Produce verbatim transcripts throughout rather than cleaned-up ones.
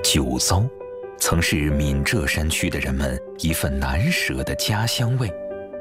酒糟曾是闽浙山区的人们一份难舍的家乡味。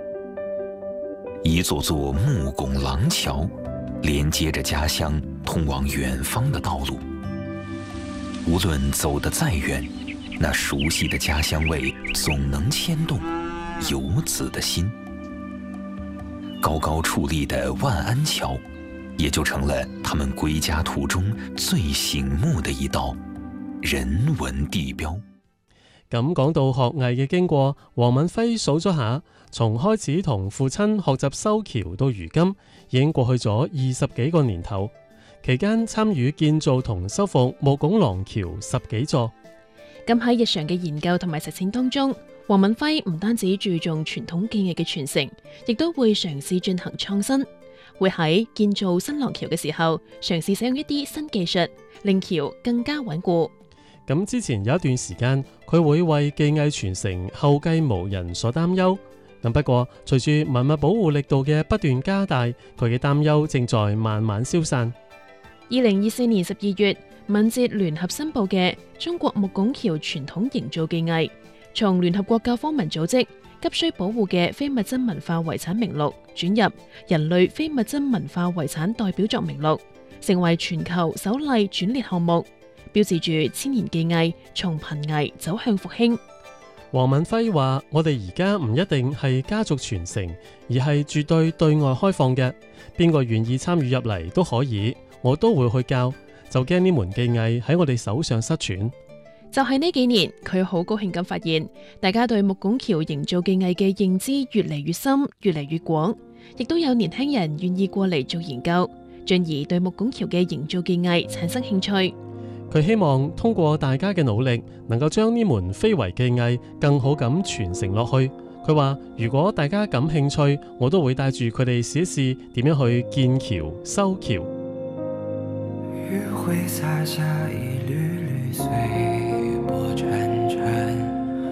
一座座木拱廊桥连接着家乡通往远方的道路，无论走得再远，那熟悉的家乡味总能牵动游子的心。高高矗立的萬安橋也就成了他們歸家途中最醒目的一道人文地標。 咁講到學藝嘅經過，黃敏輝數咗下，從開始同父親學習修橋到如今，已經過去咗二十幾個年頭。期間參與建造同修復木拱廊橋十幾座。 咁喺日常嘅研究同埋實踐當中，黃敏輝唔單止注重傳統技藝嘅傳承，亦都會嘗試進行創新，會喺建造新廊橋嘅時候嘗試使用一啲新技術，令橋更加穩固。 咁之前有一段時間，佢會為技藝傳承後繼無人所擔憂。咁不過隨住文物保護力度嘅不斷加大，佢嘅擔憂正在慢慢消散。 二零二四年十二月，敏捷聯合申報嘅中國木拱橋傳統營造技藝，從聯合國教科文組織急需保護嘅非物質文化遺產名錄轉入人類非物質文化遺產代表作名錄，成為全球首例轉列項目，標誌住千年技藝從瀕危走向復興。 黃敏輝話：我哋而家唔一定係家族傳承，而係絕對對外開放嘅，邊個願意參與入嚟都可以，我都會去教，就驚呢門技藝喺我哋手上失傳。 就係呢幾年，佢好高興咁發現，大家對木拱橋營造技藝嘅認知越嚟越深，越嚟越廣，亦都有年輕人願意過嚟做研究，進而對木拱橋嘅營造技藝產生興趣。 佢希望通過大家嘅努力，能夠將呢門非遺技藝更好咁傳承落去。佢話：如果大家感興趣，我都會帶住佢哋試一試點樣去建橋、修橋。 雨會灑下一縷縷隨波轉